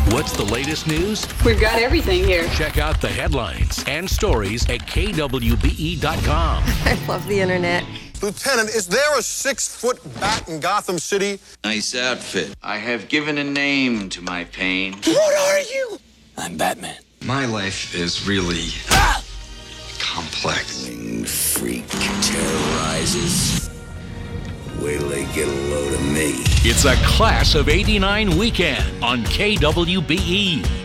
What's the latest news? We've got everything here. Check out the headlines and stories at kwbe.com. I love the internet. Lieutenant, is there a 6-foot bat in Gotham City? Nice outfit. I have given a name to my pain. What are you? I'm Batman. My life is really complex. Winged freak terrorizes. Wait till they get a load of me. It's a Class of '89 weekend on KWBE.